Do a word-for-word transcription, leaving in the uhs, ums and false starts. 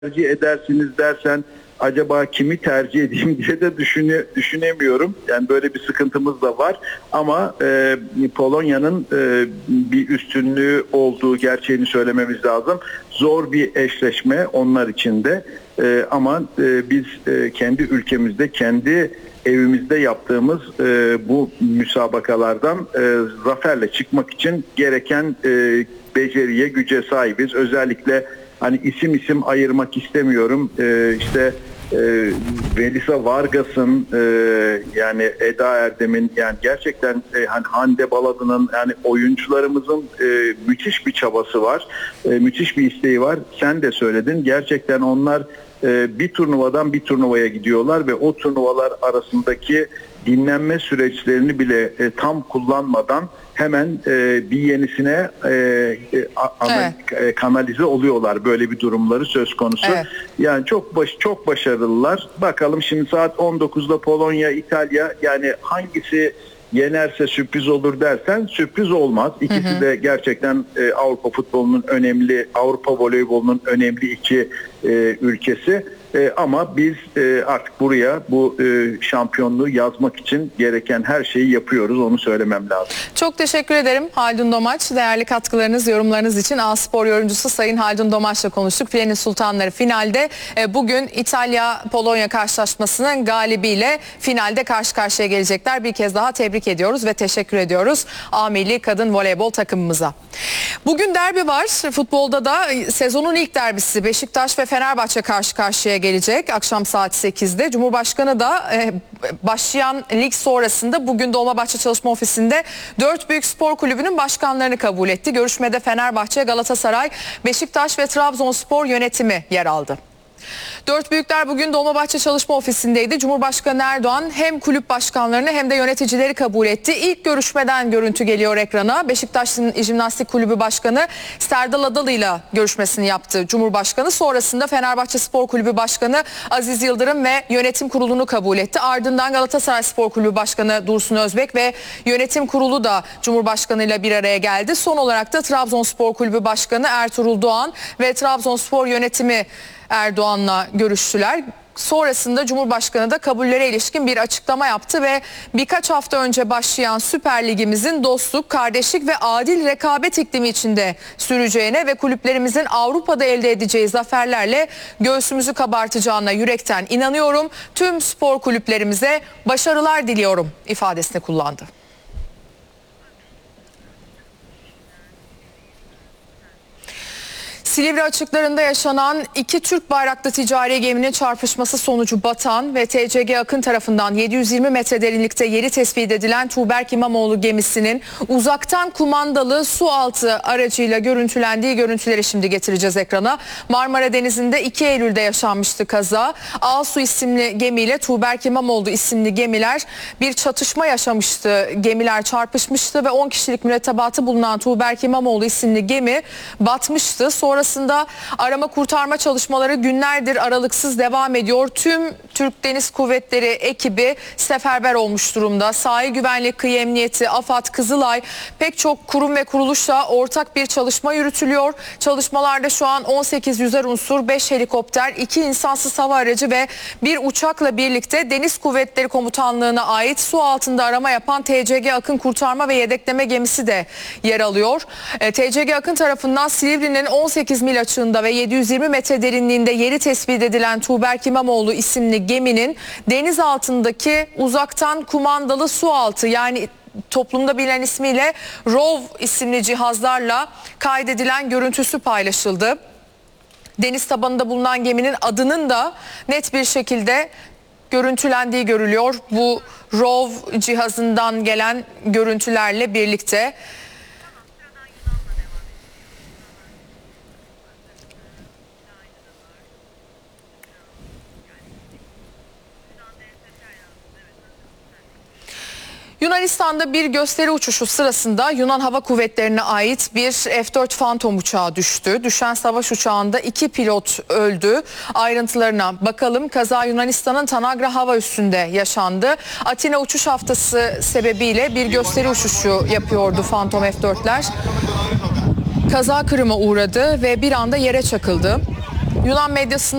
tercih edersiniz dersen acaba kimi tercih edeyim diye de düşüne, düşünemiyorum. Yani böyle bir sıkıntımız da var. Ama e, Polonya'nın e, bir üstünlüğü olduğu gerçeğini söylememiz lazım. Zor bir eşleşme onlar için de. E, ama e, biz e, kendi ülkemizde, kendi evimizde yaptığımız e, bu müsabakalardan e, zaferle çıkmak için gereken e, beceriye, güce sahibiz. Özellikle hani isim isim ayırmak istemiyorum. E, işte e, Velisa Vargas'ın e, yani Eda Erdem'in yani gerçekten e, hani Hande Baladı'nın yani oyuncularımızın e, müthiş bir çabası var. E, müthiş bir isteği var. Sen de söyledin. Gerçekten onlar e, bir turnuvadan bir turnuvaya gidiyorlar ve o turnuvalar arasındaki dinlenme süreçlerini bile e, tam kullanmadan hemen e, bir yenisine e, e, ana, evet. e, kanalize oluyorlar. Böyle bir durumları söz konusu. Evet. Yani çok baş, çok başarılılar. Bakalım şimdi saat on dokuzda Polonya, İtalya, yani hangisi yenerse sürpriz olur dersen sürpriz olmaz. İkisi hı hı. de gerçekten e, Avrupa futbolunun önemli, Avrupa voleybolunun önemli iki e, ülkesi. E, ama biz e, artık buraya bu e, şampiyonluğu yazmak için gereken her şeyi yapıyoruz. Onu söylemem lazım. Çok teşekkür ederim Haldun Domaç. Değerli katkılarınız, yorumlarınız için A-Spor yorumcusu Sayın Haldun Domaç'la konuştuk. Filenin Sultanları finalde e, bugün İtalya-Polonya karşılaşmasının galibiyle finalde karşı karşıya gelecekler. Bir kez daha tebrik ediyoruz ve teşekkür ediyoruz A Milli Kadın Voleybol takımımıza. Bugün derbi var. Futbolda da sezonun ilk derbisi Beşiktaş ve Fenerbahçe karşı karşıya gelecek akşam saat sekizde. Cumhurbaşkanı da e, başlayan lig sonrasında bugün Dolmabahçe Çalışma Ofisi'nde dört büyük spor kulübünün başkanlarını kabul etti. Görüşmede Fenerbahçe, Galatasaray, Beşiktaş ve Trabzonspor yönetimi yer aldı. Dört büyükler bugün Dolmabahçe Çalışma Ofisi'ndeydi. Cumhurbaşkanı Erdoğan hem kulüp başkanlarını hem de yöneticileri kabul etti. İlk görüşmeden görüntü geliyor ekrana. Beşiktaş'ın Jimnastik Kulübü Başkanı Serdal Adalı ile görüşmesini yaptı Cumhurbaşkanı. Sonrasında Fenerbahçe Spor Kulübü Başkanı Aziz Yıldırım ve yönetim kurulunu kabul etti. Ardından Galatasaray Spor Kulübü Başkanı Dursun Özbek ve yönetim kurulu da Cumhurbaşkanı ile bir araya geldi. Son olarak da Trabzonspor Kulübü Başkanı Ertuğrul Doğan ve Trabzonspor yönetimi Erdoğan'la görüştüler. Sonrasında Cumhurbaşkanı da kabullere ilişkin bir açıklama yaptı ve birkaç hafta önce başlayan Süper Ligimizin dostluk, kardeşlik ve adil rekabet iklimi içinde süreceğine ve kulüplerimizin Avrupa'da elde edeceği zaferlerle göğsümüzü kabartacağına yürekten inanıyorum. Tüm spor kulüplerimize başarılar diliyorum ifadesini kullandı. Silivri açıklarında yaşanan iki Türk bayraklı ticari geminin çarpışması sonucu batan ve T C G Akın tarafından yedi yüz yirmi metre derinlikte yeri tespit edilen Tuğberk İmamoğlu gemisinin uzaktan kumandalı su altı aracıyla görüntülendiği görüntüleri şimdi getireceğiz ekrana. Marmara Denizi'nde iki Eylül'de yaşanmıştı kaza. Ağsu isimli gemiyle Tuğberk İmamoğlu isimli gemiler bir çatışma yaşamıştı. Gemiler çarpışmıştı ve on kişilik mürettebatı bulunan Tuğberk İmamoğlu isimli gemi batmıştı. Sonra Sonrasında arama kurtarma çalışmaları günlerdir aralıksız devam ediyor. Tüm Türk Deniz Kuvvetleri ekibi seferber olmuş durumda. Sahil Güvenlik, Kıyı Emniyeti, AFAD, Kızılay pek çok kurum ve kuruluşla ortak bir çalışma yürütülüyor. Çalışmalarda şu an on sekiz yüzer unsur, beş helikopter, iki insansız hava aracı ve bir uçakla birlikte Deniz Kuvvetleri Komutanlığı'na ait su altında arama yapan T C G Akın kurtarma ve yedekleme gemisi de yer alıyor. E, T C G Akın tarafından Silivri'nin on sekiz mil açığında ve yedi yüz yirmi metre derinliğinde yeri tespit edilen Tuğberk İmamoğlu isimli geminin deniz altındaki uzaktan kumandalı su altı, yani toplumda bilinen ismiyle R O V isimli cihazlarla kaydedilen görüntüsü paylaşıldı. Deniz tabanında bulunan geminin adının da net bir şekilde görüntülendiği görülüyor. Bu R O V cihazından gelen görüntülerle birlikte. Yunanistan'da bir gösteri uçuşu sırasında Yunan Hava Kuvvetleri'ne ait bir F dört Phantom uçağı düştü. Düşen savaş uçağında iki pilot öldü. Ayrıntılarına bakalım. Kaza Yunanistan'ın Tanagra hava üssünde yaşandı. Atina uçuş haftası sebebiyle bir gösteri uçuşu yapıyordu Phantom F dörtler. Kaza kırıma uğradı ve bir anda yere çakıldı. Yunan medyasında